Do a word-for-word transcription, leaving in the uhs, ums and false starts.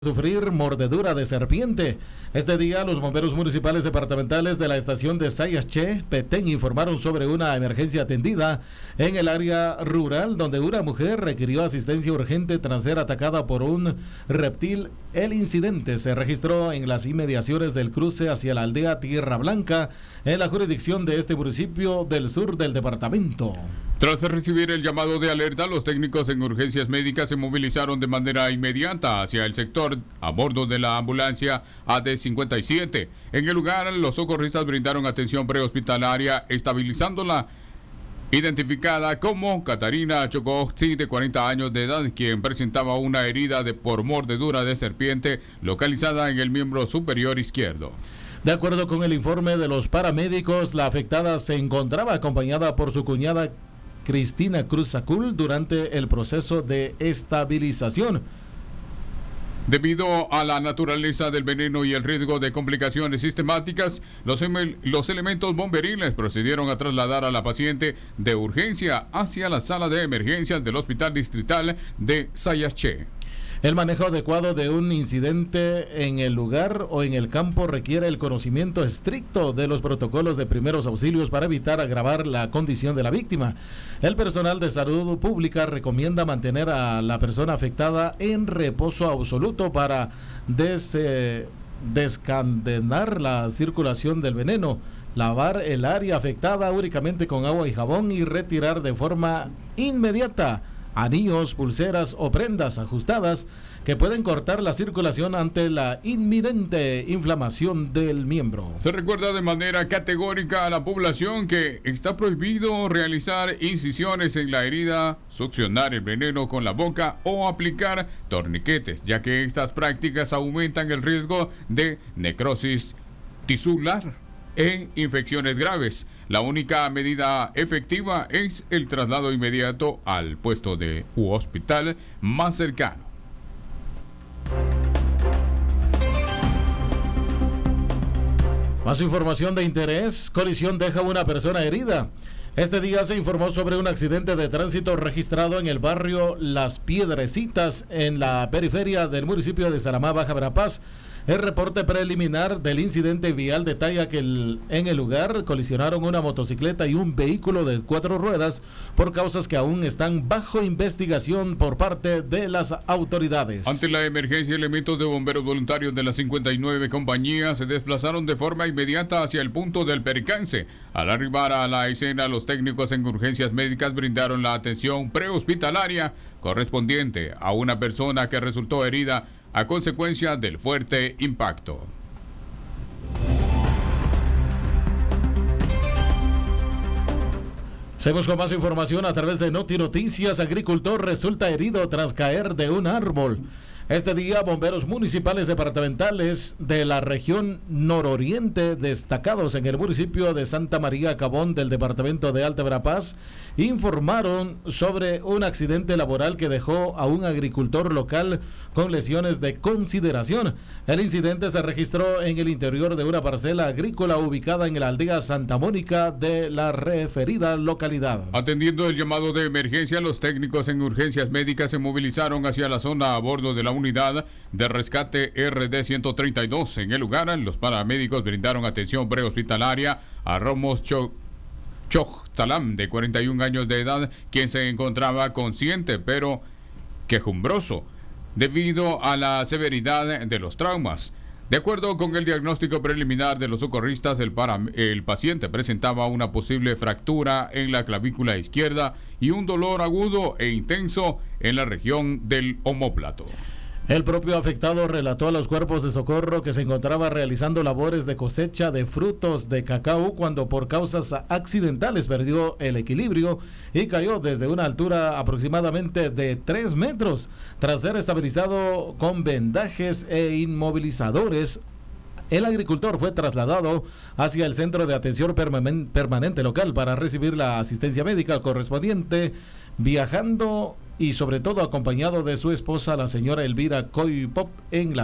Sufrir mordedura de serpiente. Este día, los bomberos municipales departamentales de la estación de Sayache, Petén, informaron sobre una emergencia atendida en el área rural, donde una mujer requirió asistencia urgente tras ser atacada por un reptil. El incidente se registró en las inmediaciones del cruce hacia la aldea Tierra Blanca, en la jurisdicción de este municipio del sur del departamento. Tras recibir el llamado de alerta, los técnicos en urgencias médicas se movilizaron de manera inmediata hacia el sector a bordo de la ambulancia A D cincuenta y siete. En el lugar, los socorristas brindaron atención prehospitalaria, estabilizándola, identificada como Catarina Chocoxi, de cuarenta años de edad, quien presentaba una herida de por mordedura de serpiente localizada en el miembro superior izquierdo. De acuerdo con el informe de los paramédicos, la afectada se encontraba acompañada por su cuñada Cristina Cruz Sacul durante el proceso de estabilización. Debido a la naturaleza del veneno y el riesgo de complicaciones sistemáticas, los, em- los elementos bomberiles procedieron a trasladar a la paciente de urgencia hacia la sala de emergencias del Hospital Distrital de Sayache. El manejo adecuado de un incidente en el lugar o en el campo requiere el conocimiento estricto de los protocolos de primeros auxilios para evitar agravar la condición de la víctima. El personal de salud pública recomienda mantener a la persona afectada en reposo absoluto para des, eh, descandenar la circulación del veneno, lavar el área afectada únicamente con agua y jabón y retirar de forma inmediata anillos, pulseras o prendas ajustadas que pueden cortar la circulación ante la inminente inflamación del miembro. Se recuerda de manera categórica a la población que está prohibido realizar incisiones en la herida, succionar el veneno con la boca o aplicar torniquetes, ya que estas prácticas aumentan el riesgo de necrosis tisular e infecciones graves. La única medida efectiva es el traslado inmediato al puesto de u hospital más cercano. Más información de interés. Colisión deja una persona herida. Este día se informó sobre un accidente de tránsito registrado en el barrio Las Piedrecitas, en la periferia del municipio de Saramá, Baja Verapaz. El reporte preliminar del incidente vial detalla que el, en el lugar colisionaron una motocicleta y un vehículo de cuatro ruedas por causas que aún están bajo investigación por parte de las autoridades. Ante la emergencia, elementos de bomberos voluntarios de las cincuenta y nueve compañías se desplazaron de forma inmediata hacia el punto del percance. Al arribar a la escena, los técnicos en urgencias médicas brindaron la atención prehospitalaria correspondiente a una persona que resultó herida a consecuencia del fuerte impacto. Seguimos con más información a través de Noti Noticias. Agricultor resulta herido tras caer de un árbol. Este día, bomberos municipales departamentales de la región nororiente, destacados en el municipio de Santa María Cabón del departamento de Alta Verapaz, informaron sobre un accidente laboral que dejó a un agricultor local con lesiones de consideración. El incidente se registró en el interior de una parcela agrícola ubicada en la aldea Santa Mónica de la referida localidad. Atendiendo el llamado de emergencia, los técnicos en urgencias médicas se movilizaron hacia la zona a bordo de la unidad de rescate R D ciento treinta y dos. En el lugar, los paramédicos brindaron atención prehospitalaria a Ramos Cho Chojzalam, de cuarenta y un años de edad, quien se encontraba consciente pero quejumbroso debido a la severidad de los traumas. De acuerdo con el diagnóstico preliminar de los socorristas, el, para, el paciente presentaba una posible fractura en la clavícula izquierda y un dolor agudo e intenso en la región del omóplato. El propio afectado relató a los cuerpos de socorro que se encontraba realizando labores de cosecha de frutos de cacao cuando por causas accidentales perdió el equilibrio y cayó desde una altura aproximadamente de tres metros. Tras ser estabilizado con vendajes e inmovilizadores, el agricultor fue trasladado hacia el centro de atención permanente local para recibir la asistencia médica correspondiente, viajando y sobre todo acompañado de su esposa, la señora Elvira Coy Pop, en la